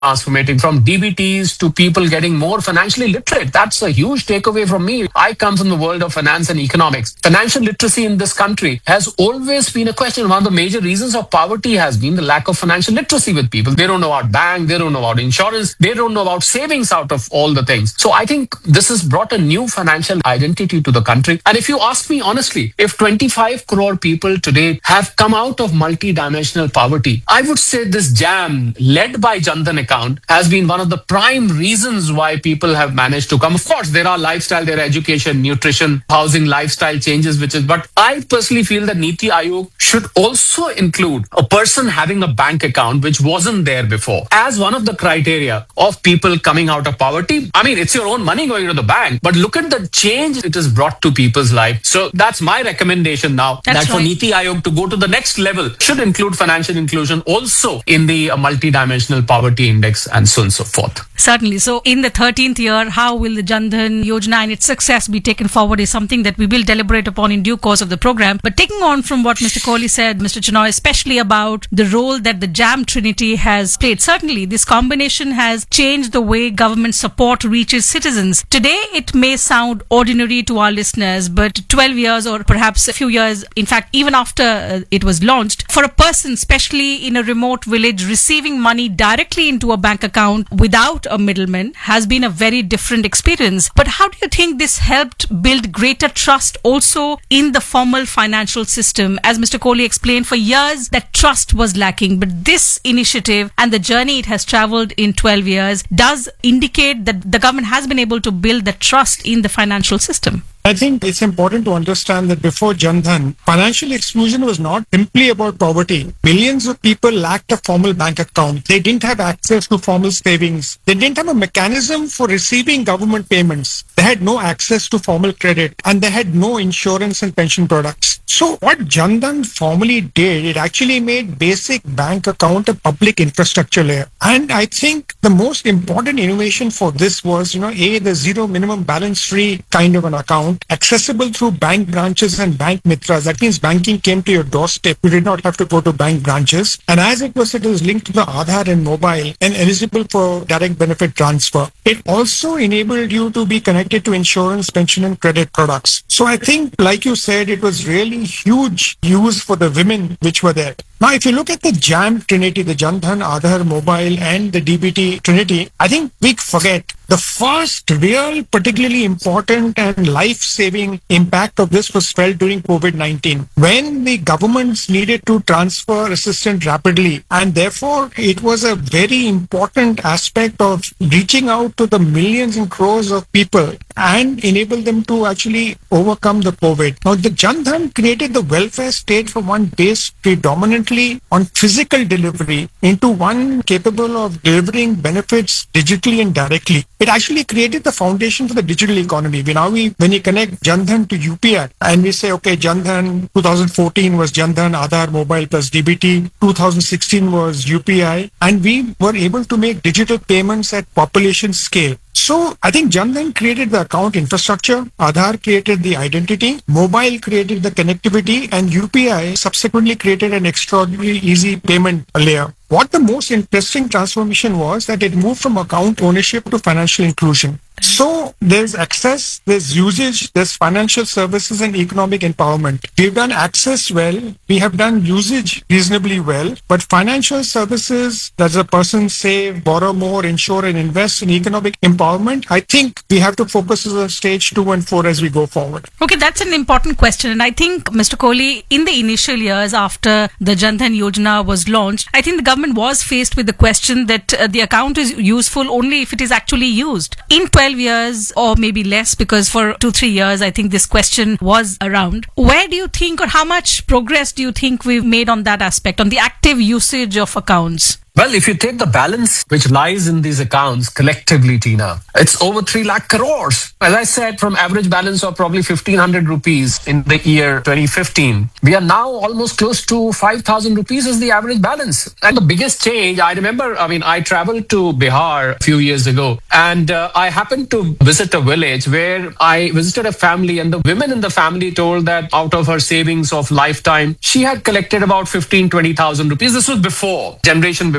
transformating from DBTs to people getting more financially literate. That's a huge takeaway from me. I come from the world of finance and economics. Financial literacy in this country has always been a question. One of the major reasons of poverty has been the lack of financial literacy with people. They don't know about bank, they don't know about insurance, they don't know about savings out of all the things. So I think this has brought a new financial identity to the country. And if you ask me honestly, if 25 crore people today have come out of multi-dimensional poverty, I would say this jam led by Jan Dhan account has been one of the prime reasons why people have managed to come. Of course, there are lifestyle, there are education, nutrition, housing, lifestyle changes, but I personally feel that Niti Aayog should also include a person having a bank account, which wasn't there before, as one of the criteria of people coming out of poverty. I mean, it's your own money going to the bank, but look at the change it has brought to people's life. So that's my recommendation now, that for Niti Aayog to go to the next level should include financial inclusion also in the multi-dimensional poverty index and so on and so forth. Certainly. So in the 13th year, how will the Jan Dhan Yojana and its success be taken forward is something that we will deliberate upon in due course of the program. But taking on from what Mr. Kohli said, Mr. Chenoy, especially about the role that the JAM Trinity has played. Certainly, this combination has changed the way government support reaches citizens. Today, it may sound ordinary to our listeners, but 12 years or perhaps a few years, in fact, even after it was launched, for a person, especially in a remote village, receiving money directly into a bank account without a middleman has been a very different experience. But how do you think this helped build greater trust also in the formal financial system? As Mr. Kohli explained, for years that trust was lacking, but this initiative and the journey it has traveled in 12 years does indicate that the government has been able to build the trust in the financial system. I think it's important to understand that before Jan Dhan, financial exclusion was not simply about poverty. Millions of people lacked a formal bank account. They didn't have access to formal savings. They didn't have a mechanism for receiving government payments. They had no access to formal credit, and they had no insurance and pension products. So what Jan Dhan formally did, it actually made basic bank account a public infrastructure layer. And I think the most important innovation for this was, the zero minimum balance free kind of an account, accessible through bank branches and bank mitras. That means banking came to your doorstep. You did not have to go to bank branches. And as it was linked to the Aadhaar and mobile and eligible for direct benefit transfer. It also enabled you to be connected to insurance, pension and credit products. So I think, like you said, it was really huge use for the women which were there. Now, if you look at the JAM Trinity, the Jan Dhan, Aadhaar, Mobile and the DBT Trinity, I think we forget the first real, particularly important and life-saving impact of this was felt during COVID-19, when the governments needed to transfer assistance rapidly. And therefore, it was a very important aspect of reaching out to the millions and crores of people and enable them to actually overcome the COVID. Now, the Jan Dhan created the welfare state from one based predominantly on physical delivery into one capable of delivering benefits digitally and directly. It actually created the foundation for the digital economy. When you connect Jan Dhan to UPI and we say, okay, Jan Dhan 2014 was Jan Dhan, Aadhaar, Mobile plus DBT, 2016 was UPI, and we were able to make digital payments at population scale. So I think Jan Dhan created the account infrastructure, Aadhaar created the identity, Mobile created the connectivity, and UPI subsequently created an extraordinarily easy payment layer. What the most interesting transformation was that it moved from account ownership to financial inclusion. So there's access, there's usage, there's financial services and economic empowerment. We've done access well, we have done usage reasonably well, but financial services, does a person save, borrow more, insure and invest in economic empowerment? I think we have to focus on stage 2 and 4 as we go forward. Okay, that's an important question. And I think, Mr. Kohli, in the initial years after the Jan Dhan Yojana was launched, I think the government was faced with the question that the account is useful only if it is actually used. In 12 years or maybe less, because for 2-3 years I think this question was around. Where do you think, or how much progress do you think we've made on that aspect, on the active usage of accounts? Well, if you take the balance which lies in these accounts collectively, Tina, it's over 3 lakh crores. As I said, from average balance of probably 1,500 rupees in the year 2015, we are now almost close to 5,000 rupees as the average balance. And the biggest change, I remember, I traveled to Bihar a few years ago, and I happened to visit a village where I visited a family, and the women in the family told that out of her savings of lifetime, she had collected about 15,000-20,000 rupees. This was generation before.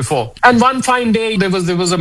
before. And one fine day, there was a